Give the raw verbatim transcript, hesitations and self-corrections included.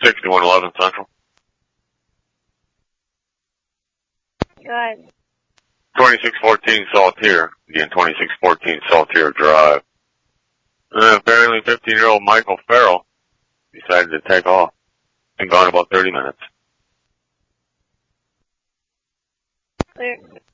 sixty-one eleven Central. Good. twenty-six fourteen Saltier. Again, twenty-six fourteen Saltier Drive. Uh, apparently fifteen-year-old Michael Farrell decided to take off. Been gone about thirty minutes. Clear.